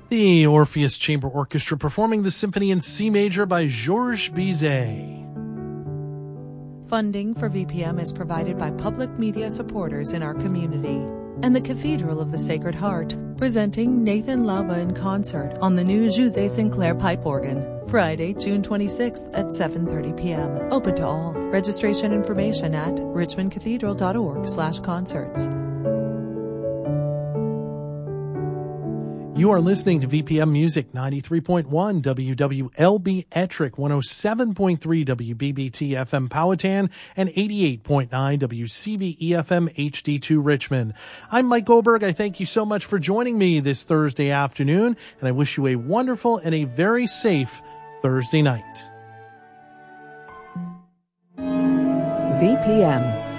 The Orpheus Chamber Orchestra performing the Symphony in C Major by Georges Bizet. Funding for VPM is provided by public media supporters in our community and the Cathedral of the Sacred Heart, presenting Nathan Laba in concert on the new Jose Sinclair pipe organ, Friday, June 26th at 7:30 p.m. Open to all. Registration information at richmondcathedral.org/concerts. You are listening to VPM Music 93.1 WWLB Ettrick, 107.3 WBBT FM Powhatan, and 88.9 WCBE FM HD2 Richmond. I'm Mike Goldberg. I thank you so much for joining me this Thursday afternoon, and I wish you a wonderful and a very safe Thursday night. VPM